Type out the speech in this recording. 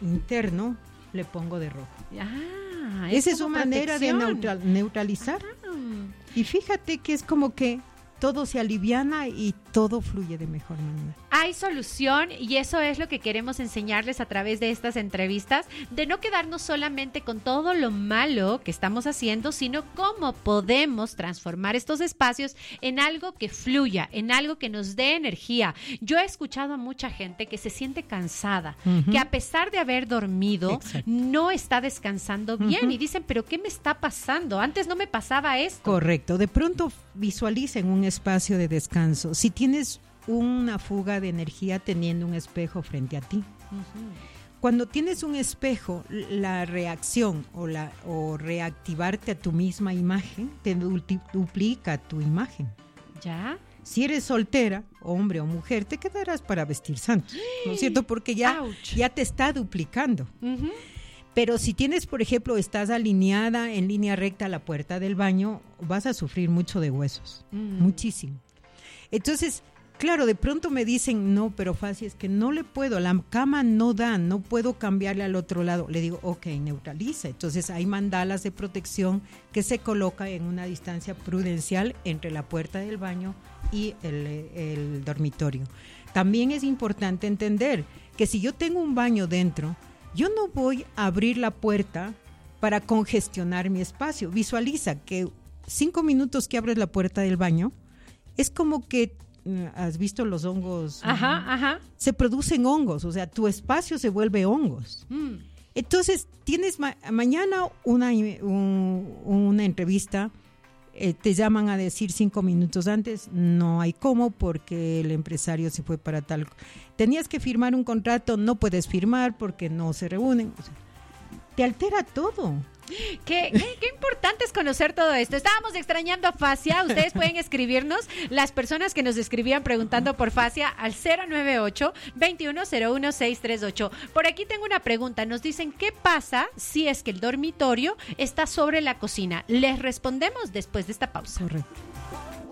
interno le pongo de rojo. Esa es su manera de neutralizar. Y fíjate que es como que todo se aliviana y todo fluye de mejor manera. Hay solución y eso es lo que queremos enseñarles a través de estas entrevistas, de no quedarnos solamente con todo lo malo que estamos haciendo, sino cómo podemos transformar estos espacios en algo que fluya, en algo que nos dé energía. Yo he escuchado a mucha gente que se siente cansada, que a pesar de haber dormido, no está descansando bien y dicen, pero ¿qué me está pasando? Antes no me pasaba esto. Correcto, de pronto visualicen un espacio de descanso. Si tienes una fuga de energía, teniendo un espejo frente a ti. Cuando tienes un espejo, la reacción o reactivarte a tu misma imagen te duplica tu imagen. ¿Ya? Si eres soltera, hombre o mujer, te quedarás para vestir santos, ¿no es cierto? Porque ya te está duplicando. Pero si tienes, por ejemplo, estás alineada en línea recta a la puerta del baño, vas a sufrir mucho de huesos, muchísimo. Entonces, claro, de pronto me dicen, no, pero Faci, es que no le puedo, la cama no da, no puedo cambiarle al otro lado. Le digo, ok, neutraliza. Entonces hay mandalas de protección que se colocan en una distancia prudencial entre la puerta del baño y el dormitorio. También es importante entender que si yo tengo un baño dentro, yo no voy a abrir la puerta para congestionar mi espacio. Visualiza que 5 minutos que abres la puerta del baño, es como que, ¿has visto los hongos? Se producen hongos, o sea, tu espacio se vuelve hongos. Entonces, tienes mañana una entrevista, te llaman a decir 5 minutos antes, no hay cómo porque el empresario se fue para tal. Tenías que firmar un contrato, no puedes firmar porque no se reúnen. O sea, te altera todo. Qué importante es conocer todo esto. Estábamos extrañando a Fascia. Ustedes pueden escribirnos, las personas que nos escribían preguntando por Fascia, al 098-2101-638. Por aquí tengo una pregunta. Nos dicen, ¿qué pasa si es que el dormitorio está sobre la cocina? Les respondemos después de esta pausa. Correcto.